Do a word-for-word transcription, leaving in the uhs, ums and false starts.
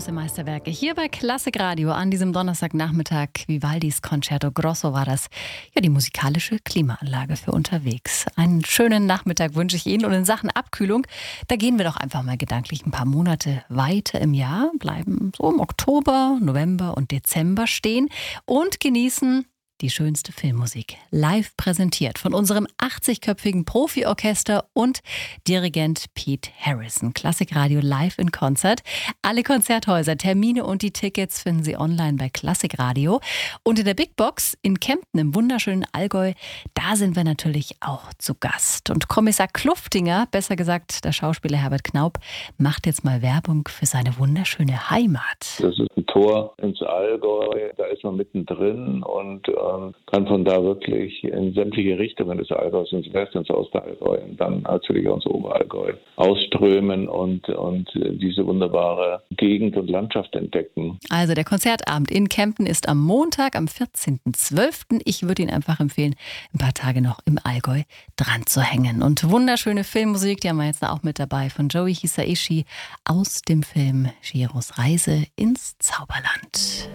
große Meisterwerke hier bei Klassik Radio an diesem Donnerstagnachmittag. Vivaldis Concerto Grosso war das. Ja, die musikalische Klimaanlage für unterwegs. Einen schönen Nachmittag wünsche ich Ihnen. Und in Sachen Abkühlung, da gehen wir doch einfach mal gedanklich ein paar Monate weiter im Jahr, bleiben so im Oktober, November und Dezember stehen und genießen die schönste Filmmusik, live präsentiert von unserem achtzigköpfigen Profiorchester und Dirigent Pete Harrison. Klassikradio live in Konzert. Alle Konzerthäuser, Termine und die Tickets finden Sie online bei Klassikradio. Und in der Big Box in Kempten im wunderschönen Allgäu, da sind wir natürlich auch zu Gast. Und Kommissar Kluftinger, besser gesagt der Schauspieler Herbert Knaup, macht jetzt mal Werbung für seine wunderschöne Heimat. Das ist ein Tor ins Allgäu, da ist man mittendrin und ähm, kann von da wirklich in sämtliche Richtungen des Allgäus, ins West, ins Ostallgäu und dann natürlich ins Oberallgäu ausströmen und, und diese wunderbare Gegend und Landschaft entdecken. Also der Konzertabend in Kempten ist am Montag, am vierzehnten zwölften Ich würde Ihnen einfach empfehlen, ein paar Tage noch im Allgäu dran zu hängen. Und wunderschöne Filmmusik, die haben wir jetzt auch mit dabei, von Joey Hisaishi aus dem Film Chihiros Reise ins Zauberland.